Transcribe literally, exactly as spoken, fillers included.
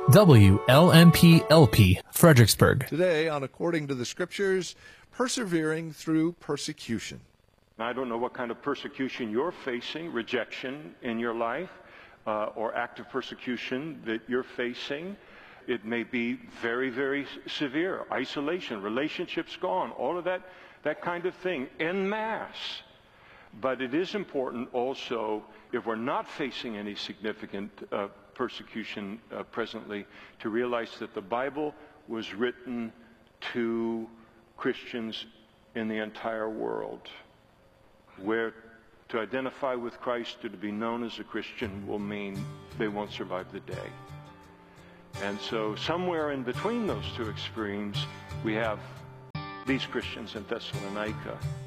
W L M P L P, Fredericksburg. Today on According to the Scriptures, persevering through persecution. I don't know what kind of persecution you're facing, rejection in your life, uh, or active persecution that you're facing. It may be very, very severe. Isolation, relationships gone, all of that, that kind of thing, en masse. But it is important also, if we're not facing any significant uh, persecution uh, presently, to realize that the Bible was written to Christians in the entire world, where to identify with Christ or to be known as a Christian will mean they won't survive the day. And so somewhere in between those two extremes, we have these Christians in Thessalonica.